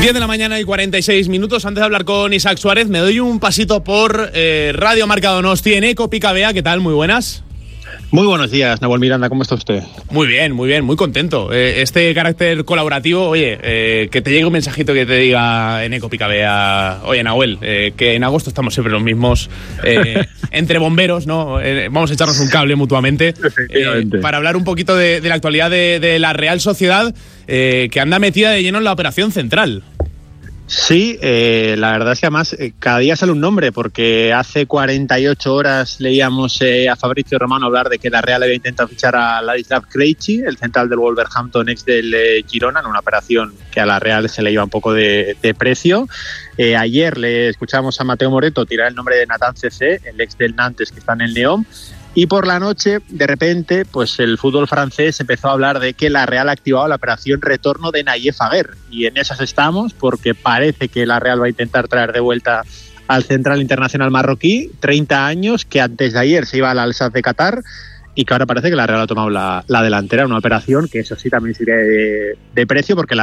10 de la mañana y 46 minutos. Antes de hablar con Isaac Suárez, me doy un pasito por Radio Marca Donosti en Eco Picabea. ¿Qué tal? Muy buenas. Muy buenos días, Nahuel Miranda, ¿cómo está usted? Muy bien, muy contento. Este carácter colaborativo, oye, que te llegue un mensajito que te diga en Eco Picabea, oye, Nahuel, que en agosto estamos siempre los mismos, entre bomberos, ¿no? Vamos a echarnos un cable mutuamente para hablar un poquito de la actualidad de la Real Sociedad, que anda metida de lleno en la operación central. Sí, la verdad es que además cada día sale un nombre, porque hace 48 horas leíamos a Fabrizio Romano hablar de que la Real había intentado fichar a Ladislav Krejci, el central del Wolverhampton, ex del Girona, en una operación que a la Real se le iba un poco de precio. Ayer le escuchábamos a Mateo Moreto tirar el nombre de Nathan Cessé, el ex del Nantes que está en el Lyon. Y por la noche, de repente, pues el fútbol francés empezó a hablar de que la Real ha activado la operación retorno de Nayef Aguer. Y en esas estamos, porque parece que la Real va a intentar traer de vuelta al central internacional marroquí, 30 años, que antes de ayer se iba al Al-Sadd de Qatar, y que ahora parece que la Real ha tomado la delantera, una operación que eso sí también sería de precio, porque el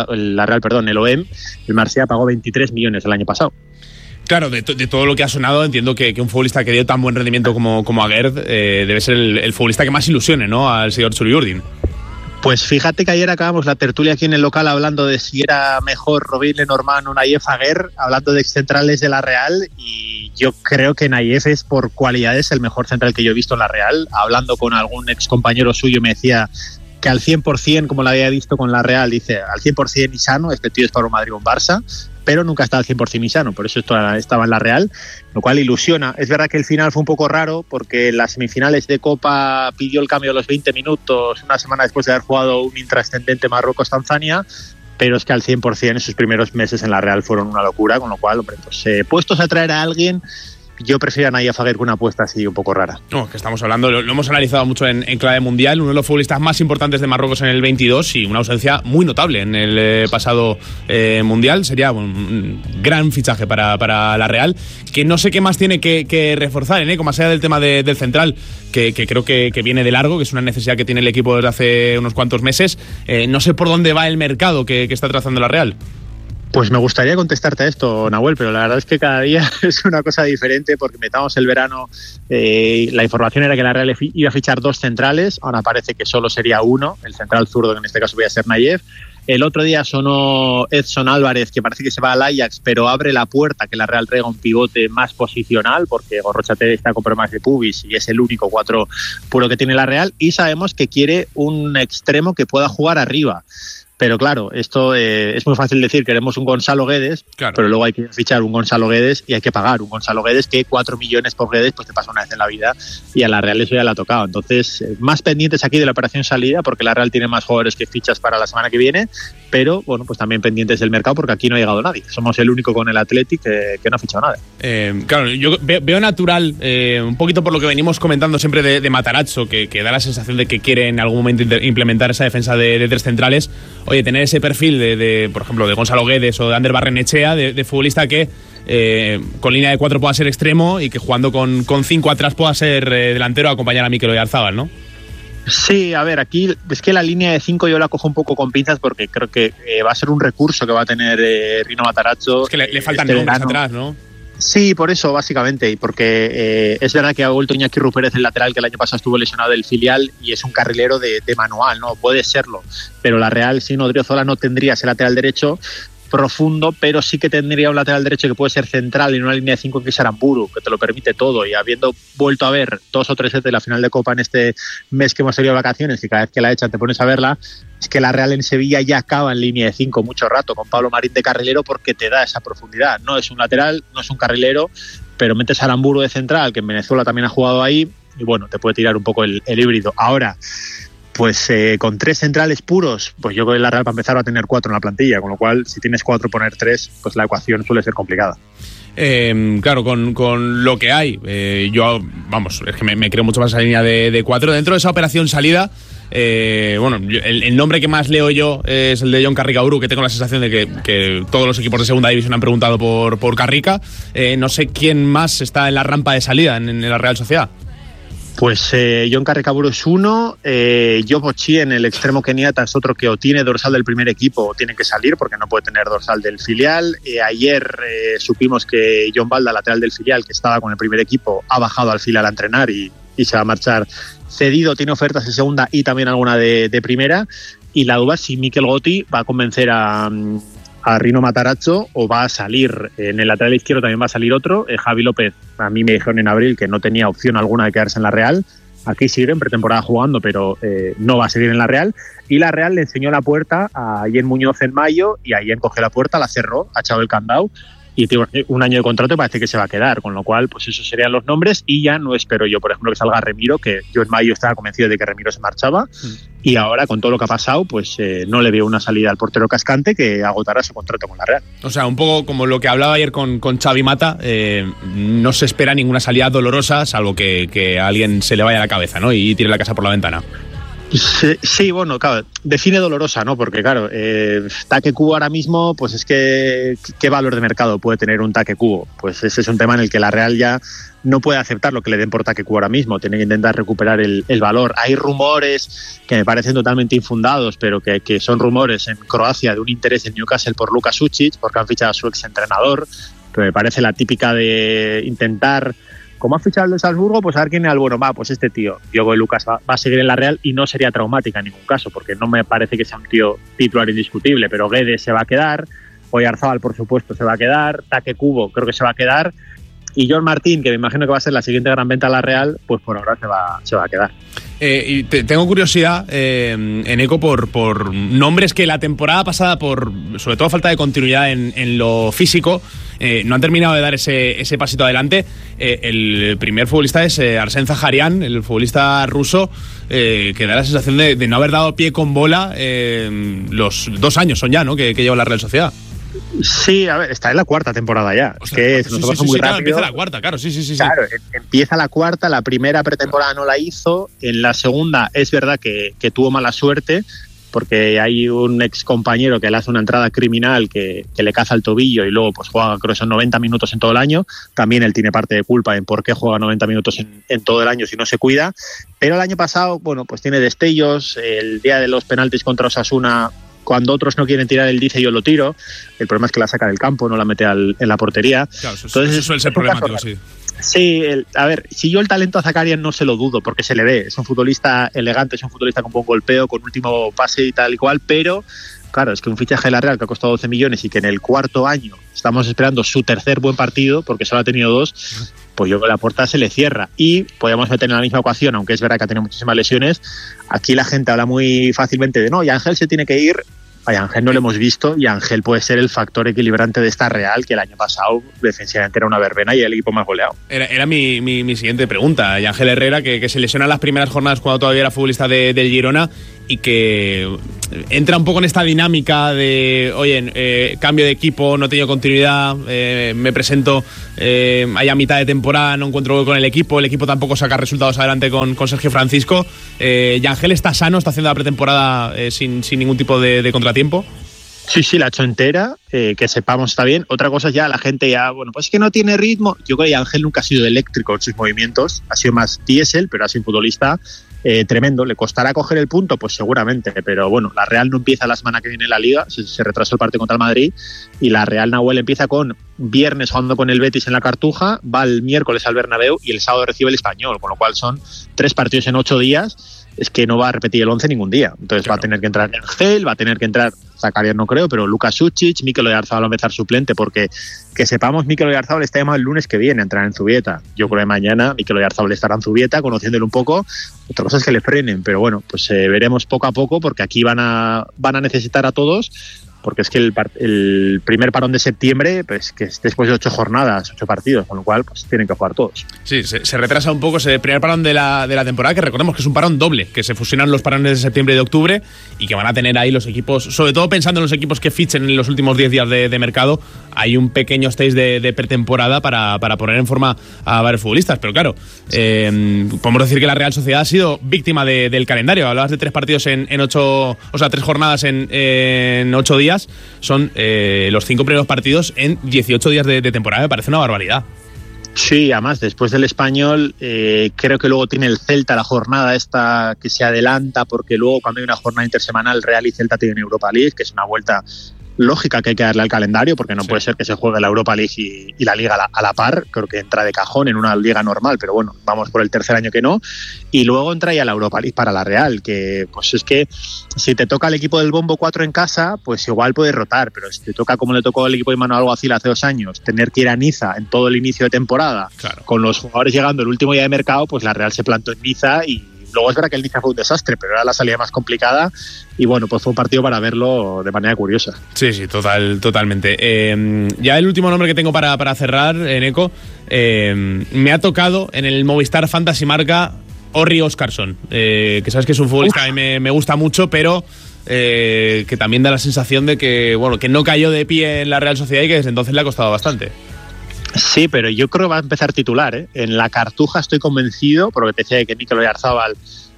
OM, el Marsella, pagó 23 millones el año pasado. Claro, de todo lo que ha sonado, entiendo que un futbolista que dio tan buen rendimiento como Aguer debe ser el futbolista que más ilusione, ¿no?, al señor Zuriurdin. Pues fíjate que ayer acabamos la tertulia aquí en el local hablando de si era mejor Robin Lenormand o Nayef Aguer, hablando de excentrales de la Real, y yo creo que Nayef es por cualidades el mejor central que yo he visto en la Real. Hablando con algún ex compañero suyo me decía que al 100%, como la había visto con la Real, dice al 100% y sano, este tío es para un Madrid o un Barça, pero nunca está al 100% y sano, por eso estaba en la Real, lo cual ilusiona. Es verdad que el final fue un poco raro, porque en las semifinales de Copa pidió el cambio a los 20 minutos, una semana después de haber jugado un intrascendente Marruecos-Tanzania, pero es que al 100% en sus primeros meses en la Real fueron una locura, con lo cual, hombre, pues puestos a traer a alguien, yo prefiero a Nayef Aguer con una apuesta así un poco rara. No, que estamos hablando, lo hemos analizado mucho en clave mundial, uno de los futbolistas más importantes de Marruecos en el 22 y una ausencia muy notable en el pasado mundial. Sería un gran fichaje para la Real, que no sé qué más tiene que reforzar, más allá del tema del central, que creo que viene de largo, que es una necesidad que tiene el equipo desde hace unos cuantos meses. No sé por dónde va el mercado que está trazando la Real. Pues me gustaría contestarte a esto, Nahuel, pero la verdad es que cada día es una cosa diferente, porque metamos el verano, la información era que la Real iba a fichar 2 centrales, ahora parece que solo sería uno, el central zurdo, que en este caso voy a ser Nayef. El otro día sonó Edson Álvarez, que parece que se va al Ajax, pero abre la puerta que la Real traiga un pivote más posicional, porque Gorrochatea está con problemas de pubis y es el único 4 puro que tiene la Real, y sabemos que quiere un extremo que pueda jugar arriba. Pero claro, esto es muy fácil decir, queremos un Gonzalo Guedes, claro, pero luego hay que fichar un Gonzalo Guedes y hay que pagar un Gonzalo Guedes, que 4 millones por Guedes pues te pasa una vez en la vida, y a la Real eso ya le ha tocado. Entonces, más pendientes aquí de la operación salida, porque la Real tiene más jugadores que fichas para la semana que viene, pero bueno, pues también pendientes del mercado, porque aquí no ha llegado nadie. Somos el único con el Athletic que no ha fichado nada. Claro, yo veo natural, un poquito por lo que venimos comentando siempre de Matarazzo, que da la sensación de que quiere en algún momento implementar esa defensa de 3 centrales. Oye, tener ese perfil por ejemplo, de Gonzalo Guedes o de Ander Barrenechea, de futbolista que con línea de 4 pueda ser extremo y que jugando con 5 atrás pueda ser delantero, acompañar a Mikel Oyarzabal, ¿no? Sí, a ver, aquí es que la línea de 5 yo la cojo un poco con pinzas, porque creo que va a ser un recurso que va a tener Rino Matarazzo. Es que le faltan nombres atrás, ¿no? Sí, por eso, básicamente, y porque es verdad que ha vuelto Iñaki Rupérez, el lateral, que el año pasado estuvo lesionado del filial, y es un carrilero de manual, ¿no? Puede serlo, pero la Real sin Odriozola no tendría ese lateral derecho profundo, pero sí que tendría un lateral derecho que puede ser central en una línea de 5, que es Aramburu, que te lo permite todo, y habiendo vuelto a ver 2 o 3 veces de la final de Copa en este mes que hemos tenido vacaciones, que cada vez que la echan te pones a verla, es que la Real en Sevilla ya acaba en línea de 5 mucho rato, con Pablo Marín de carrilero, porque te da esa profundidad. No es un lateral, no es un carrilero, pero metes a Aramburu de central, que en Venezuela también ha jugado ahí, y bueno, te puede tirar un poco el híbrido. Ahora, pues con 3 centrales puros, pues yo creo que la Real para empezar va a tener 4 en la plantilla, con lo cual si tienes 4 poner 3, pues la ecuación suele ser complicada. Claro, con lo que hay, yo, vamos, es que me creo mucho más esa línea de 4. Dentro de esa operación salida, bueno, el nombre que más leo yo es el de Jon Carricauru, que tengo la sensación de que todos los equipos de segunda división han preguntado por Carrica. No sé quién más está en la rampa de salida en la Real Sociedad. Pues John Carrecaburo es uno, Job Ochien, el extremo keniata, es otro que o tiene dorsal del primer equipo o tiene que salir porque no puede tener dorsal del filial. Ayer supimos que John Balda, lateral del filial, que estaba con el primer equipo, ha bajado al filial a entrenar y se va a marchar cedido, tiene ofertas de segunda y también alguna de primera. Y la duda es si Mikel Gotti va a convencer a Rino Matarazzo o va a salir. En el lateral izquierdo también va a salir otro, Javi López. A mí me dijeron en abril que no tenía opción alguna de quedarse en la Real. Aquí sigue en pretemporada jugando, pero no va a seguir en la Real. Y la Real le enseñó la puerta a Jen Muñoz en mayo y ahí encogió la puerta, la cerró, ha echado el candado y tiene un año de contrato y parece que se va a quedar, con lo cual pues esos serían los nombres. Y ya no espero yo, por ejemplo, que salga Remiro, que yo en mayo estaba convencido de que Remiro se marchaba y ahora con todo lo que ha pasado pues no le veo una salida al portero Cascante, que agotará su contrato con la Real. O sea, un poco como lo que hablaba ayer con Xavi Mata, no se espera ninguna salida dolorosa, salvo que a alguien se le vaya a la cabeza, ¿no? Y tire la casa por la ventana. Sí, bueno, claro, define dolorosa, ¿no? Porque claro, Take Kubo ahora mismo, pues es que ¿qué valor de mercado puede tener un Take Kubo? Pues ese es un tema en el que la Real ya no puede aceptar lo que le den por Take Kubo ahora mismo, tiene que intentar recuperar el valor. Hay rumores que me parecen totalmente infundados, pero que son rumores en Croacia de un interés en Newcastle por Luka Sučić, porque han fichado a su exentrenador, pero me parece la típica de intentar, como ha fichado el de Salzburgo, pues a ver quién es el bueno. Va, pues este tío, Diogo Lucas, va a seguir en la Real y no sería traumática en ningún caso, porque no me parece que sea un tío titular indiscutible, pero Guedes se va a quedar, Oyarzabal por supuesto se va a quedar, Take Kubo creo que se va a quedar, y John Martín, que me imagino que va a ser la siguiente gran venta a la Real, pues por ahora se va a quedar. Y tengo curiosidad, Eneco, por nombres que la temporada pasada, por sobre todo falta de continuidad en lo físico, no han terminado de dar ese pasito adelante. El primer futbolista es Arsène Zaharian, el futbolista ruso, que da la sensación de no haber dado pie con bola los 2 años son ya, ¿no? que lleva la Real Sociedad. Sí, a ver, está en la 4ª temporada ya. O sea, es que nos pasa muy rápido. Claro, empieza la 4ª, claro, sí. Claro, empieza la 4ª, la primera pretemporada no la hizo, en la segunda es verdad que tuvo mala suerte, porque hay un ex compañero que le hace una entrada criminal que le caza el tobillo y luego pues juega, creo que son 90 minutos en todo el año. También él tiene parte de culpa en por qué juega 90 minutos en todo el año si no se cuida. Pero el año pasado, bueno, pues tiene destellos. El día de los penaltis contra Osasuna, cuando otros no quieren tirar, él dice yo lo tiro. El problema es que la saca del campo, no la mete en la portería. Claro, eso suele ser problemático, sí. Sí, a ver, si yo el talento a Zaharian no se lo dudo, porque se le ve, es un futbolista elegante, es un futbolista con buen golpeo, con último pase y tal y cual, pero claro, es que un fichaje de la Real que ha costado 12 millones y que en el 4º año estamos esperando su tercer buen partido, porque solo ha tenido 2, pues yo creo que la puerta se le cierra. Y podemos meter en la misma ecuación, aunque es verdad que ha tenido muchísimas lesiones, aquí la gente habla muy fácilmente de no, y Ángel se tiene que ir. A Ángel no lo hemos visto y Ángel puede ser el factor equilibrante de esta Real, que el año pasado defensivamente era una verbena y el equipo más goleado. Era mi siguiente pregunta. Y Ángel Herrera, que se lesiona en las primeras jornadas cuando todavía era futbolista del Girona y que entra un poco en esta dinámica de, oye, cambio de equipo, no he tenido continuidad, me presento a mitad de temporada, no encuentro gol con el equipo tampoco saca resultados adelante con Sergio Francisco. Y Ángel está sano, está haciendo la pretemporada sin ningún tipo de contratiempo. Sí, la ha hecho entera, que sepamos está bien. Otra cosa ya, la gente ya, bueno, pues es que no tiene ritmo. Yo creo que Ángel nunca ha sido eléctrico en sus movimientos, ha sido más diésel, pero ha sido un futbolista tremendo. ¿Le costará coger el punto? Pues seguramente, pero bueno, la Real no empieza la semana que viene la Liga, se retrasó el partido contra el Madrid, y la Real, Nahuel, empieza con viernes jugando con el Betis en la Cartuja, va el miércoles al Bernabéu y el sábado recibe el Español, con lo cual son 3 partidos en 8 días. Es que no va a repetir el 11 ningún día. Entonces claro, va a tener que entrar Ángel, va a tener que entrar Zaharian, no creo, pero Luka Sučić, Mikel Oyarzabal va a empezar suplente, porque que sepamos, Mikel Oyarzabal está llamado el lunes que viene a entrar en Zubieta. Yo creo que mañana Mikel Oyarzabal estará en Zubieta, conociéndole un poco. Otra cosa es que le frenen, pero bueno, pues veremos poco a poco, porque aquí van a necesitar a todos, porque es que el primer parón de septiembre, pues que es después de 8 jornadas, 8 partidos, con lo cual pues tienen que jugar todos. Sí, se retrasa un poco ese primer parón de la temporada, que recordemos que es un parón doble, que se fusionan los parones de septiembre y de octubre y que van a tener ahí los equipos, sobre todo pensando en los equipos que fichen en los últimos 10 días de mercado, hay un pequeño stage de pretemporada para poner en forma a varios futbolistas, pero claro, podemos decir que la Real Sociedad ha sido víctima del calendario. Hablabas de 3 partidos en 8, o sea, 3 jornadas en 8 días. Son los 5 primeros partidos en 18 días de temporada. Me parece una barbaridad. Sí, además después del Español creo que luego tiene el Celta la jornada esta que se adelanta, porque luego cuando hay una jornada intersemanal Real y Celta tienen Europa League, que es una vuelta lógica que hay que darle al calendario, porque no puede ser que se juegue la Europa League y la Liga a la par. Creo que entra de cajón en una liga normal, pero bueno, vamos por el tercer año que no. Y luego entra ya la Europa League para la Real, que pues es que si te toca el equipo del Bombo 4 en casa, pues igual puedes rotar, pero si te toca como le tocó al equipo de Manuel Alguacil hace 2 años, tener que ir a Niza en todo el inicio de temporada, claro, con los jugadores llegando el último día de mercado, pues la Real se plantó en Niza y luego es verdad que el Niza fue un desastre, pero era la salida más complicada y bueno, pues fue un partido para verlo de manera curiosa. Sí, totalmente. Ya el último nombre que tengo para cerrar, Eneco, me ha tocado en el Movistar Fantasy Marca Orri Óscarsson, que sabes que es un futbolista que me gusta mucho, pero que también da la sensación de que, bueno, que no cayó de pie en la Real Sociedad y que desde entonces le ha costado bastante. Sí, pero yo creo que va a empezar titular, ¿eh? En la Cartuja estoy convencido, porque te decía que Mikel Oyarzabal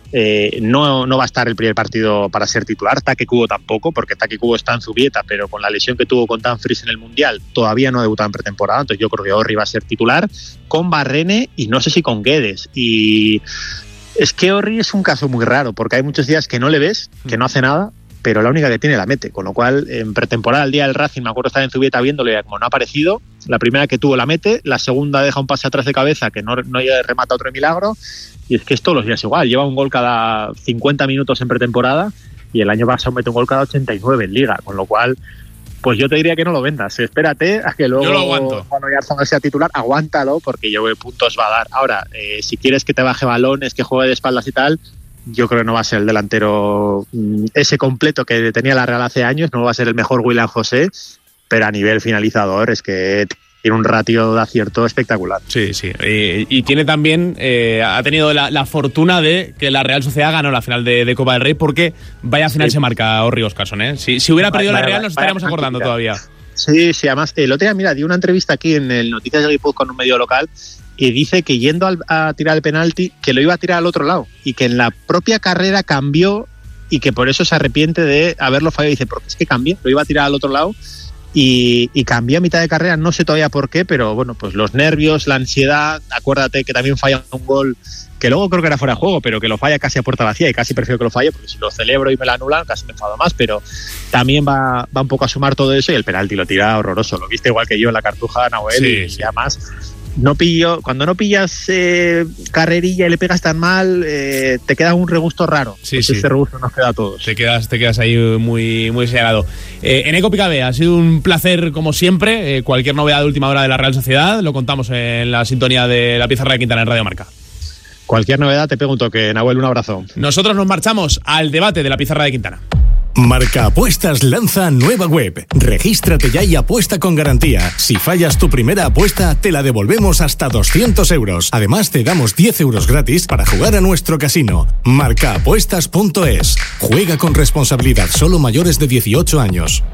no va a estar el primer partido para ser titular. Take Kubo tampoco, porque Take Kubo está en Zubieta, pero con la lesión que tuvo con Dumfries en el Mundial todavía no ha debutado en pretemporada, entonces yo creo que Orri va a ser titular con Barrene y no sé si con Guedes. Y es que Orri es un caso muy raro, porque hay muchos días que no le ves, que no hace nada, pero la única que tiene la mete, con lo cual en pretemporada el día del Racing, me acuerdo estar en Zubieta viéndole, como no ha aparecido, la primera que tuvo la mete, la segunda deja un pase atrás de cabeza que no remata otro milagro, y es que es todos los días igual, lleva un gol cada 50 minutos en pretemporada y el año pasado mete un gol cada 89 en Liga, con lo cual pues yo te diría que no lo vendas, espérate a que luego cuando Oyarzabal sea titular, aguántalo, porque yo creo que puntos va a dar. Ahora, si quieres que te baje balones, que juegue de espaldas y tal, yo creo que no va a ser el delantero ese completo que tenía la Real hace años, no va a ser el mejor William José, pero a nivel finalizador es que tiene un ratio de acierto espectacular. Sí. Y tiene también, ha tenido la fortuna de que la Real Sociedad ganó la final de Copa del Rey, porque vaya final se marca Orri Óscarsson, ¿eh? Si hubiera perdido la Real nos estaríamos acordando todavía. Sí, además, el otro día, mira, di una entrevista aquí en el Noticias de Guipúzcoa con un medio local y dice que yendo a tirar el penalti, que lo iba a tirar al otro lado y que en la propia carrera cambió y que por eso se arrepiente de haberlo fallado. Dice, porque es que cambié, lo iba a tirar al otro lado y cambió a mitad de carrera, no sé todavía por qué, pero bueno, pues los nervios, la ansiedad, acuérdate que también falla un gol que luego creo que era fuera de juego, pero que lo falla casi a puerta vacía y casi prefiero que lo falle, porque si lo celebro y me lo anulan casi me enfado más, pero también va un poco a sumar todo eso y el penalti lo tira horroroso, lo viste igual que yo en la Cartuja, Nahuel, y además cuando no pillas carrerilla y le pegas tan mal, te queda un regusto raro. Ese regusto nos queda a todos. Te quedas ahí muy, muy señalado. Eneco Picabea, ha sido un placer como siempre. Cualquier novedad de última hora de la Real Sociedad lo contamos en la sintonía de La Pizarra de Quintana en Radio Marca. Cualquier novedad te pego un toque, Nahuel, un abrazo. Nosotros nos marchamos al debate de La Pizarra de Quintana. Marca Apuestas lanza nueva web. Regístrate ya y apuesta con garantía. Si fallas tu primera apuesta, te la devolvemos hasta 200 euros. Además, te damos 10 euros gratis para jugar a nuestro casino. Marcaapuestas.es. Juega con responsabilidad, solo mayores de 18 años.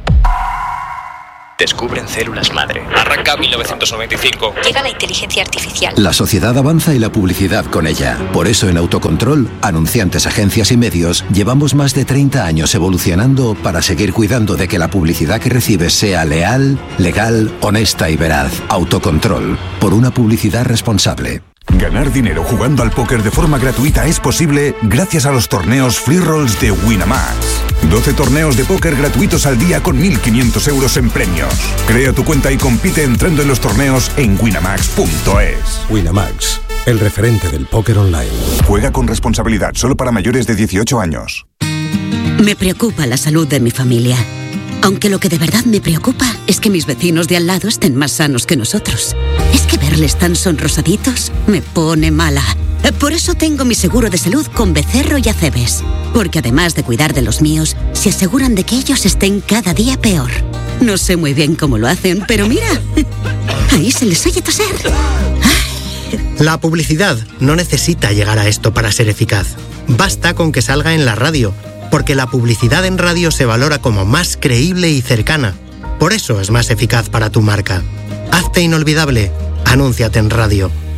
Descubren células madre. Arranca 1995. Llega la inteligencia artificial. La sociedad avanza y la publicidad con ella. Por eso en Autocontrol, anunciantes, agencias y medios, llevamos más de 30 años evolucionando para seguir cuidando de que la publicidad que recibes sea leal, legal, honesta y veraz. Autocontrol. Por una publicidad responsable. Ganar dinero jugando al póker de forma gratuita es posible gracias a los torneos Free Rolls de Winamax. 12 torneos de póker gratuitos al día con 1.500 euros en premios. Crea tu cuenta y compite entrando en los torneos en winamax.es. Winamax, el referente del póker online. Juega con responsabilidad, solo para mayores de 18 años. Me preocupa la salud de mi familia. Aunque lo que de verdad me preocupa es que mis vecinos de al lado estén más sanos que nosotros. Es que verles tan sonrosaditos me pone mala. Por eso tengo mi seguro de salud con Becerro y Acebes. Porque además de cuidar de los míos, se aseguran de que ellos estén cada día peor. No sé muy bien cómo lo hacen, pero mira, ahí se les oye toser. La publicidad no necesita llegar a esto para ser eficaz. Basta con que salga en la radio, porque la publicidad en radio se valora como más creíble y cercana. Por eso es más eficaz para tu marca. Hazte inolvidable. Anúnciate en radio.